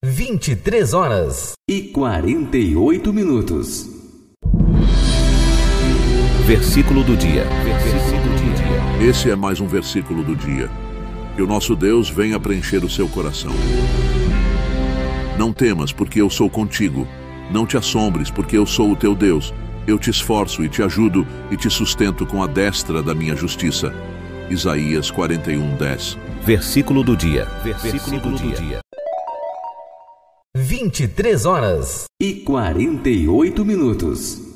23h48. Versículo do dia. Esse é mais um versículo do dia. Que o nosso Deus venha preencher o seu coração. Não temas, porque eu sou contigo. Não te assombres, porque eu sou o teu Deus. Eu te esforço e te ajudo e te sustento com a destra da minha justiça. Isaías 41:10. Versículo do dia. 23h48.